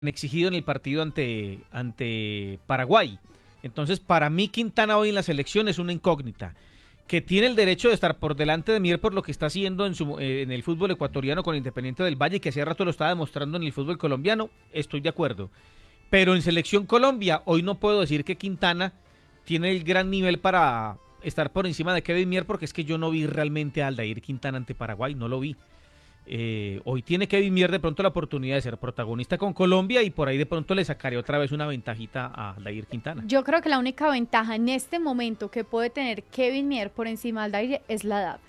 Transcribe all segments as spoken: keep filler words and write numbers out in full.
exigido en el partido ante, ante Paraguay. Entonces, para mí Quintana hoy en la selección es una incógnita, que tiene el derecho de estar por delante de Mier por lo que está haciendo en, su, eh, en el fútbol ecuatoriano con Independiente del Valle, que hace rato lo estaba demostrando en el fútbol colombiano, estoy de acuerdo. Pero en Selección Colombia, hoy no puedo decir que Quintana tiene el gran nivel para estar por encima de Kevin Mier, porque es que yo no vi realmente a Aldair Quintana ante Paraguay, no lo vi. Eh, hoy tiene Kevin Mier de pronto la oportunidad de ser protagonista con Colombia y por ahí de pronto le sacaré otra vez una ventajita a Aldair Quintana. Yo creo que la única ventaja en este momento que puede tener Kevin Mier por encima de Aldair es la edad.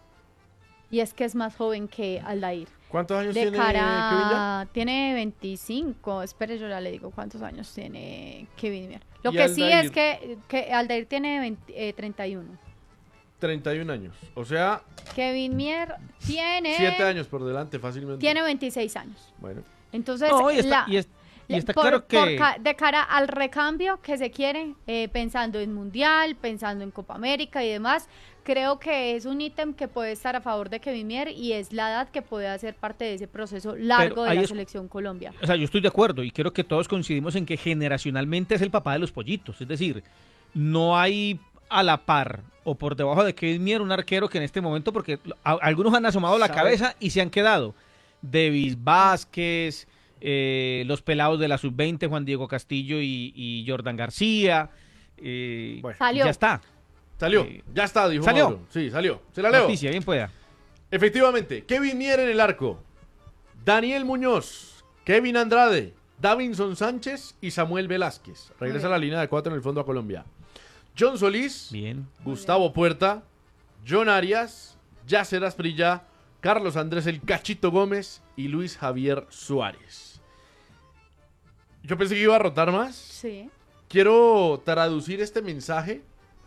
Y es que es más joven que Aldair. ¿Cuántos años de tiene cara... Kevin ya? Tiene veinticinco. Espere, yo ya le digo cuántos años tiene Kevin Mier. Lo ¿Y que sí Aldair? es que, que Aldair tiene veinte, eh, treinta y uno. treinta y un años. O sea, Kevin Mier tiene... siete años por delante fácilmente. Tiene veintiséis años. Bueno. Entonces, No, y está, la, y es- y está por- claro que... por ca- de cara al recambio que se quiere, eh, pensando en Mundial, pensando en Copa América y demás, creo que es un ítem que puede estar a favor de Kevin Mier y es la edad que puede hacer parte de ese proceso largo Pero de ahí la es- selección Colombia. O sea, yo estoy de acuerdo y creo que todos coincidimos en que generacionalmente es el papá de los pollitos. Es decir, no hay a la par o por debajo de Kevin Mier un arquero que en este momento, porque a- algunos han asomado la ¿Sabe? cabeza y se han quedado. Davis Vázquez, eh, los pelados de la sub veinte, Juan Diego Castillo y, y Jordan García. eh, Bueno. Salió. Ya está. Salió. Eh, Ya está, dijo ¿salió? Mauro. Sí, salió. Se la leo. Noticia, bien pueda. Efectivamente, Kevin Mier en el arco, Daniel Muñoz, Kevin Andrade, Davinson Sánchez y Samuel Velázquez. Regresa a la línea de cuatro en el fondo a Colombia. John Solís, Bien. Gustavo Puerta, John Arias, Yasser Asprilla, Carlos Andrés El Cachito Gómez y Luis Javier Suárez. Yo pensé que iba a rotar más. Sí. Quiero traducir este mensaje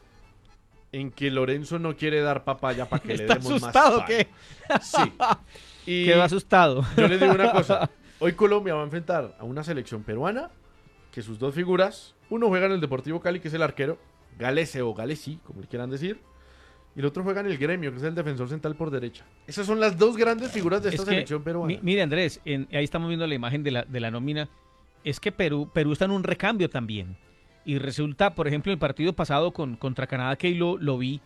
en que Lorenzo no quiere dar papaya para que le ¿Está demos asustado más o qué? paya. Sí. Y Quedó asustado. yo les digo una cosa. Hoy Colombia va a enfrentar a una selección peruana que sus dos figuras, uno juega en el Deportivo Cali, que es el arquero, Galese o Galesi, como le quieran decir, y el otro juega en el Gremio, que es el defensor central por derecha. Esas son las dos grandes figuras de esta Es que, selección peruana. mi- mire Andrés, en- ahí estamos viendo la imagen de la, de la nómina. Es que Perú, Perú está en un recambio también. Y resulta, por ejemplo, el partido pasado con, contra Canadá, que ahí lo, lo vi,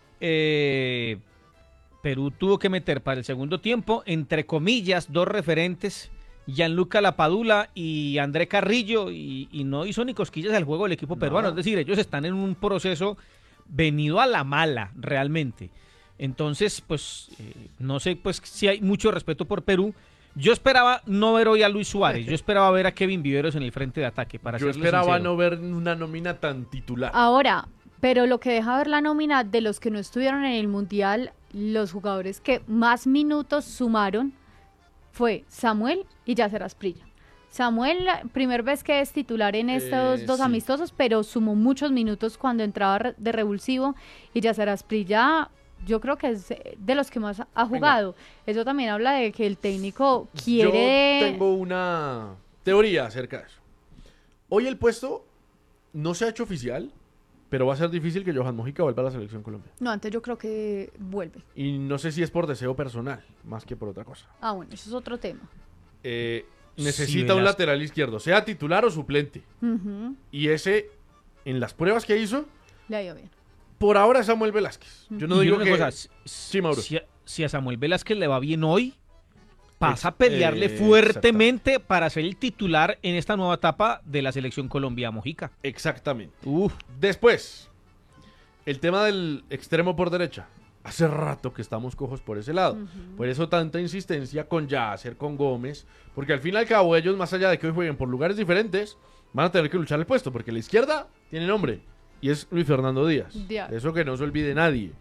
eh, Perú tuvo que meter para el segundo tiempo, entre comillas, dos referentes, Gianluca Lapadula y André Carrillo, y, y no hizo ni cosquillas al juego del equipo No. peruano. Es decir, ellos están en un proceso venido a la mala, realmente. Entonces, pues, eh, no sé, pues, si hay mucho respeto por Perú. Yo esperaba no ver hoy a Luis Suárez, yo esperaba ver a Kevin Viveros en el frente de ataque, para Yo serle esperaba sincero. no ver una nómina tan titular. Ahora, pero lo que deja ver la nómina de los que no estuvieron en el Mundial, los jugadores que más minutos sumaron fue Samuel y Yasser Asprilla. Samuel, primera vez que es titular en estos Eh, dos sí. amistosos, pero sumó muchos minutos cuando entraba re- de revulsivo, y Yasser Asprilla yo creo que es de los que más ha jugado. Eso también habla de que el técnico quiere... Yo tengo una teoría acerca de eso. Hoy el puesto no se ha hecho oficial, pero va a ser difícil que Johan Mojica vuelva a la selección Colombia. No, antes yo creo que vuelve. Y no sé si es por deseo personal, más que por otra cosa. Ah, bueno, eso es otro tema. Eh, Sí, necesita un Velasco. lateral izquierdo, sea titular o suplente. Ujú, Y ese, en las pruebas que hizo, le ha ido bien. por ahora es Samuel Velázquez. Yo no Y digo una que... cosa, si- Sí, Mauro. Si a, si a Samuel Velázquez le va bien hoy, pasa a Ex- pelearle eh, fuertemente para ser el titular en esta nueva etapa de la selección Colombia Mojica. Exactamente. Uf, Después, el tema del extremo por derecha. Hace rato que estamos cojos por ese lado. Por eso tanta insistencia con Yasser, con Gómez. Porque al fin y al cabo ellos, más allá de que hoy jueguen por lugares diferentes, van a tener que luchar el puesto. Porque la izquierda tiene nombre. Y es Luis Fernando Díaz. Díaz. Eso que no se olvide nadie.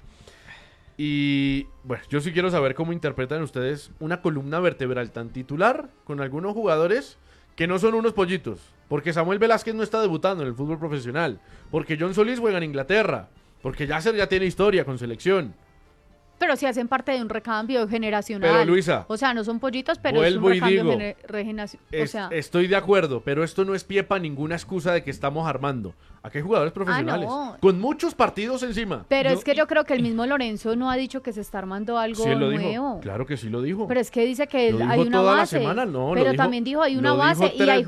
Y bueno, yo sí quiero saber cómo interpretan ustedes una columna vertebral tan titular con algunos jugadores que no son unos pollitos. Porque Samuel Velázquez no está debutando en el fútbol profesional. Porque John Solís juega en Inglaterra. Porque Yasser ya tiene historia con selección. Pero sí hacen parte de un recambio generacional. Pero, Luisa, o sea, no son pollitos, pero es un vuelvo y recambio digo, gener- regeneración. O Es- sea, estoy de acuerdo, pero esto no es pie para ninguna excusa de que estamos armando. Aquí hay jugadores profesionales, no. con muchos partidos encima. pero yo- es que yo creo que el mismo Lorenzo no ha dicho que se está armando algo Sí, él lo nuevo. dijo. Claro que sí lo dijo. Pero es que dice que Lo hay dijo una toda la base. semana, no, lo pero dijo- también dijo hay una lo dijo base y tres hay